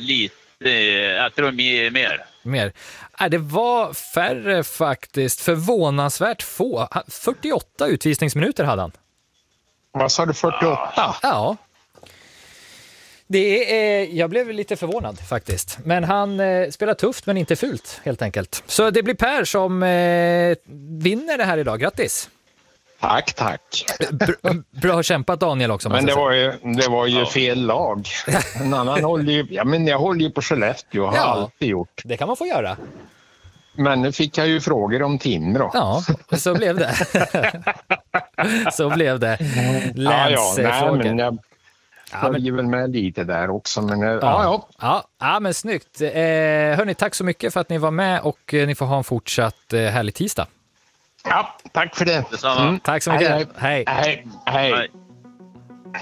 lite, jag tror mer. Det var färre faktiskt, förvånansvärt få. 48 utvisningsminuter hade han. Vad sa du, 48? Ja. Jag blev lite förvånad faktiskt. Men han spelar tufft men inte fult helt enkelt. Så det blir Per som vinner det här idag. Grattis! Tack. Bra kämpat Daniel också. Men det var ju fel lag. En annan jag håller ju på Skellefteå och har alltid gjort. Det kan man få göra. Men nu fick jag ju frågor om Timrå. Ja, så blev det. Så blev det. Länsfrågor. Men jag följer väl med lite där också. Men, men snyggt. Hörni, tack så mycket för att ni var med och ni får ha en fortsatt härlig tisdag. Ja, tack för det. Detsamma. Tack så mycket. Hej. Hej.